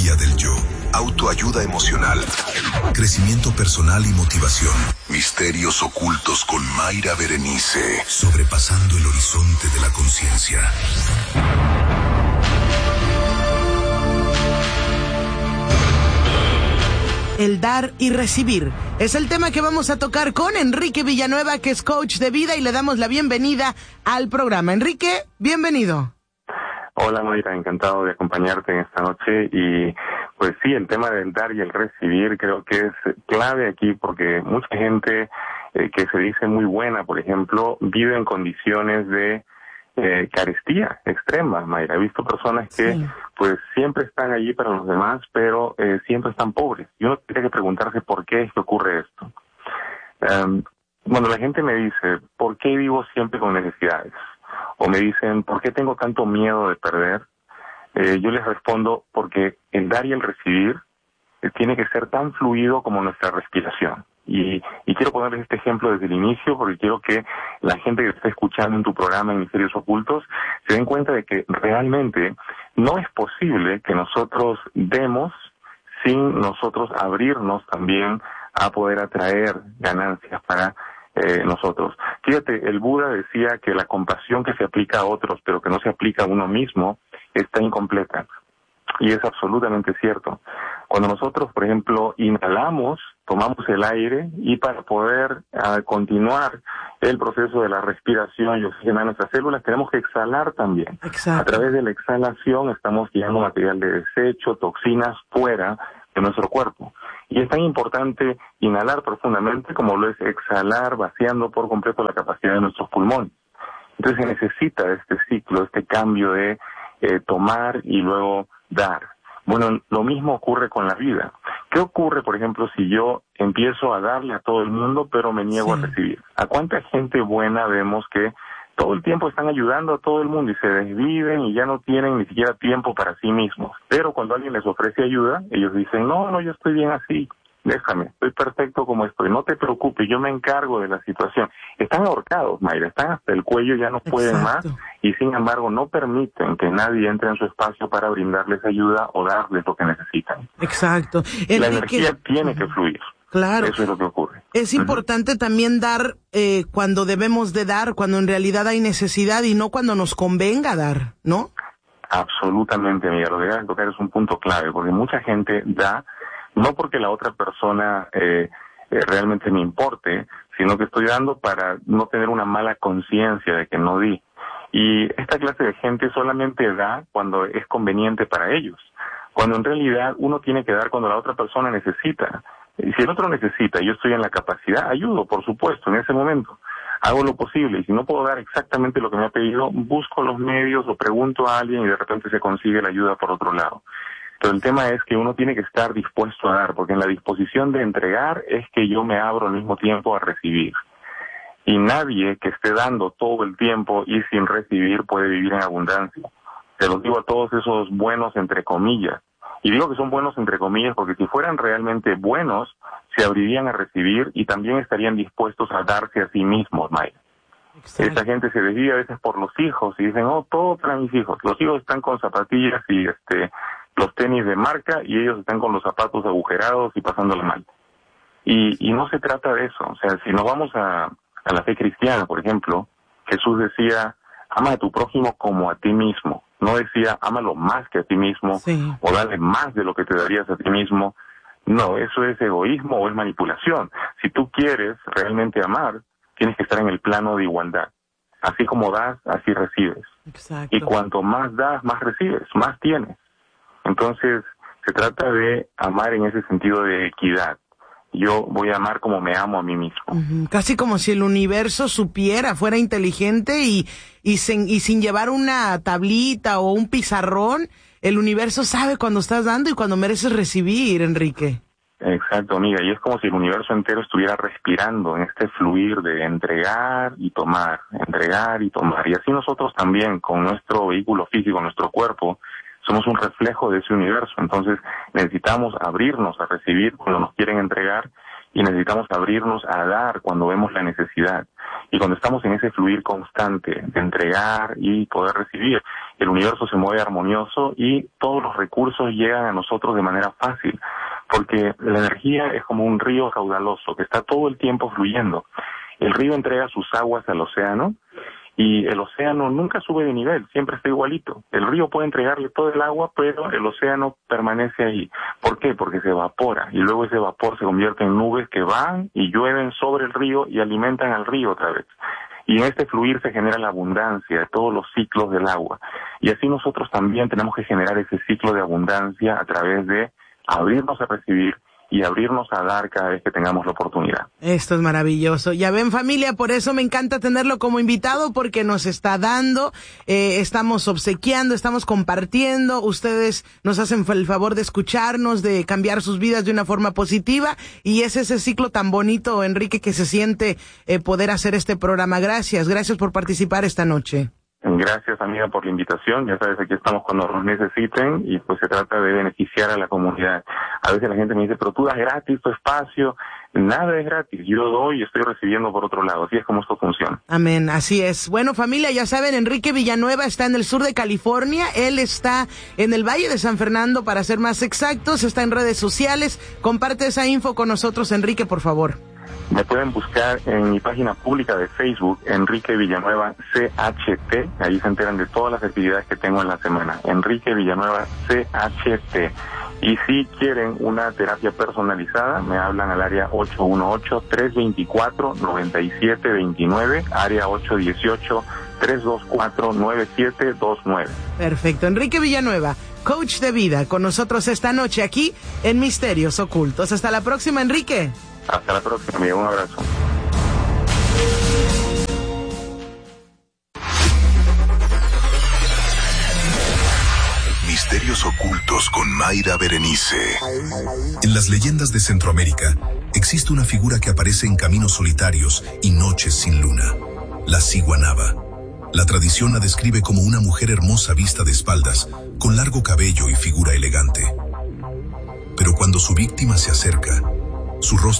Psicología del yo, autoayuda emocional, crecimiento personal y motivación. Misterios ocultos con Mayra Berenice, sobrepasando el horizonte de la conciencia. El dar y recibir es el tema que vamos a tocar con Enrique Villanueva, que es coach de vida, y le damos la bienvenida al programa. Enrique, bienvenido. Hola Mayra, encantado de acompañarte en esta noche. Y pues sí, el tema del dar y el recibir creo que es clave aquí, porque mucha gente que se dice muy buena, por ejemplo, vive en condiciones de carestía extrema, Mayra. He visto personas que pues siempre están allí para los demás, pero siempre están pobres. Y uno tiene que preguntarse por qué es que ocurre esto. Cuando la gente me dice, ¿por qué vivo siempre con necesidades? O me dicen, ¿por qué tengo tanto miedo de perder? Yo les respondo, porque el dar y el recibir tiene que ser tan fluido como nuestra respiración. Y quiero ponerles este ejemplo desde el inicio, porque quiero que la gente que está escuchando en tu programa en Misterios Ocultos se den cuenta de que realmente no es posible que nosotros demos sin nosotros abrirnos también a poder atraer ganancias para nosotros. Fíjate, el Buda decía que la compasión que se aplica a otros pero que no se aplica a uno mismo está incompleta. Y es absolutamente cierto. Cuando nosotros, por ejemplo, inhalamos, tomamos el aire, y para poder continuar el proceso de la respiración y oxigenar nuestras células, tenemos que exhalar también. Exacto. A través de la exhalación estamos tirando material de desecho, toxinas fuera de nuestro cuerpo. Y es tan importante inhalar profundamente como lo es exhalar, vaciando por completo la capacidad de nuestros pulmones. Entonces se necesita este ciclo, este cambio de tomar y luego dar. Bueno, lo mismo ocurre con la vida. ¿Qué ocurre, por ejemplo, si yo empiezo a darle a todo el mundo, pero me niego a recibir? ¿A cuánta gente buena vemos que todo el tiempo están ayudando a todo el mundo y se desviven y ya no tienen ni siquiera tiempo para sí mismos? Pero cuando alguien les ofrece ayuda, ellos dicen, no, yo estoy bien así. Déjame, estoy perfecto como estoy, no te preocupes, yo me encargo de la situación. Están ahorcados, Mayra, están hasta el cuello, ya no pueden más, y sin embargo no permiten que nadie entre en su espacio para brindarles ayuda o darles lo que necesitan. Exacto. La energía tiene que fluir. Claro. Eso es lo que ocurre. Es importante también dar cuando debemos de dar, cuando en realidad hay necesidad, y no cuando nos convenga dar, ¿no? Absolutamente, amiga, lo que debes tocar es un punto clave, porque mucha gente da no porque la otra persona realmente me importe, sino que estoy dando para no tener una mala conciencia de que no di. Y esta clase de gente solamente da cuando es conveniente para ellos, cuando en realidad uno tiene que dar cuando la otra persona necesita. Y si el otro necesita y yo estoy en la capacidad, ayudo, por supuesto, en ese momento. Hago lo posible, y si no puedo dar exactamente lo que me ha pedido, busco los medios o pregunto a alguien y de repente se consigue la ayuda por otro lado. Pero el tema es que uno tiene que estar dispuesto a dar, porque en la disposición de entregar es que yo me abro al mismo tiempo a recibir. Y nadie que esté dando todo el tiempo y sin recibir puede vivir en abundancia. Se los digo a todos esos buenos entre comillas. Y digo que son buenos entre comillas porque si fueran realmente buenos, se abrirían a recibir y también estarían dispuestos a darse a sí mismos, Maya. Esa gente se desvía a veces por los hijos y dicen, todo para mis hijos. Los hijos están con zapatillas y los tenis de marca y ellos están con los zapatos agujerados y pasándola mal. Y no se trata de eso. O sea, si nos vamos a la fe cristiana, por ejemplo, Jesús decía, ama a tu prójimo como a ti mismo. No decía, ámalo más que a ti mismo o dale más de lo que te darías a ti mismo. No, eso es egoísmo o es manipulación. Si tú quieres realmente amar, tienes que estar en el plano de igualdad. Así como das, así recibes. Exacto. Y cuanto más das, más recibes, más tienes. Entonces, se trata de amar en ese sentido de equidad. Yo voy a amar como me amo a mí mismo. Casi como si el universo supiera, fuera inteligente y sin llevar una tablita o un pizarrón, el universo sabe cuando estás dando y cuando mereces recibir, Enrique. Exacto, amiga, y es como si el universo entero estuviera respirando en este fluir de entregar y tomar. Y así nosotros también, con nuestro vehículo físico, nuestro cuerpo, somos un reflejo de ese universo. Entonces necesitamos abrirnos a recibir cuando nos quieren entregar y necesitamos abrirnos a dar cuando vemos la necesidad. Y cuando estamos en ese fluir constante de entregar y poder recibir, el universo se mueve armonioso y todos los recursos llegan a nosotros de manera fácil, porque la energía es como un río caudaloso que está todo el tiempo fluyendo. El río entrega sus aguas al océano y el océano nunca sube de nivel, siempre está igualito. El río puede entregarle todo el agua, pero el océano permanece ahí. ¿Por qué? Porque se evapora y luego ese vapor se convierte en nubes que van y llueven sobre el río y alimentan al río otra vez. Y en este fluir se genera la abundancia de todos los ciclos del agua. Y así nosotros también tenemos que generar ese ciclo de abundancia a través de abrirnos a recibir y abrirnos a dar cada vez que tengamos la oportunidad. Esto es maravilloso. Ya ven, familia, por eso me encanta tenerlo como invitado, porque nos está dando, estamos obsequiando, estamos compartiendo, ustedes nos hacen el favor de escucharnos, de cambiar sus vidas de una forma positiva, y es ese ciclo tan bonito, Enrique, que se siente poder hacer este programa. Gracias por participar esta noche. Gracias, amiga, por la invitación. Ya sabes, aquí estamos cuando nos necesiten y pues se trata de beneficiar a la comunidad. A veces la gente me dice, pero tú das gratis tu espacio. Nada es gratis. Yo doy y estoy recibiendo por otro lado. Así es como esto funciona. Amén, así es. Bueno, familia, ya saben, Enrique Villanueva está en el sur de California. Él está en el Valle de San Fernando, para ser más exactos. Está en redes sociales. Comparte esa info con nosotros, Enrique, por favor. Me pueden buscar en mi página pública de Facebook, Enrique Villanueva CHT. Ahí se enteran de todas las actividades que tengo en la semana. Enrique Villanueva CHT. Y si quieren una terapia personalizada, me hablan al área 818-324-9729, área 818-324-9729. Perfecto. Enrique Villanueva, coach de vida, con nosotros esta noche aquí en Misterios Ocultos. Hasta la próxima, Enrique. Hasta la próxima, amigo. Un abrazo. Misterios Ocultos con Mayra Berenice. En las leyendas de Centroamérica existe una figura que aparece en caminos solitarios y noches sin luna: la ciguanaba. La tradición la describe como una mujer hermosa vista de espaldas, con largo cabello y figura elegante. Pero cuando su víctima se acerca, su rostro